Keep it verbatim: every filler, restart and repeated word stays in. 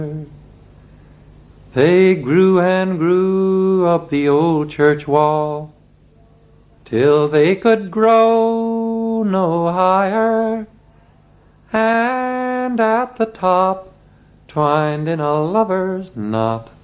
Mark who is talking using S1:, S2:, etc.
S1: They grew and grew up the old church wall, till they could grow no higher, and at the top, twined in a lover's knot,